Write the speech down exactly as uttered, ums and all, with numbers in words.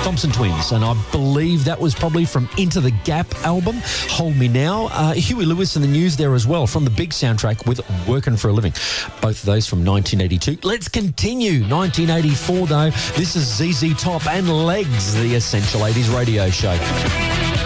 Thompson Twins, and I believe that was probably from Into the Gap album, Hold Me Now. Uh, Huey Lewis and the News there as well, from the big soundtrack with Working for a Living. Both of those from nineteen eighty-two. Let's continue. nineteen eighty-four, though. This is Z Z Top and Legs, the Essential eighties radio show.